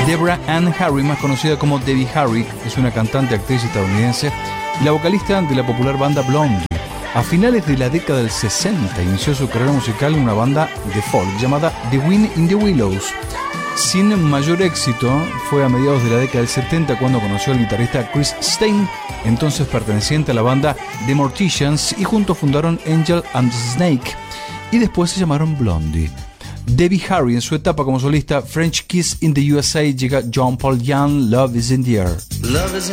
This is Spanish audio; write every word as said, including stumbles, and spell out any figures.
Deborah Ann Harry, más conocida como Debbie Harry, es una cantante, actriz estadounidense y la vocalista de la popular banda Blondie. A finales de la década del sesenta inició su carrera musical en una banda de folk llamada The Wind in the Willows. Sin mayor éxito, fue a mediados de la década del setenta cuando conoció al guitarrista Chris Stein, entonces perteneciente a la banda The Morticians, y juntos fundaron Angel and Snake, y después se llamaron Blondie. Debbie Harry, en su etapa como solista French Kiss in the U S A, llega John Paul Young, Love is in the Air.